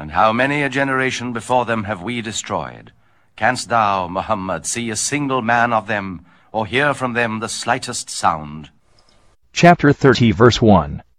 And how many a generation before them have we destroyed? Canst thou, Muhammad, see a single man of them, or hear from them the slightest sound? Chapter 30, verse 1.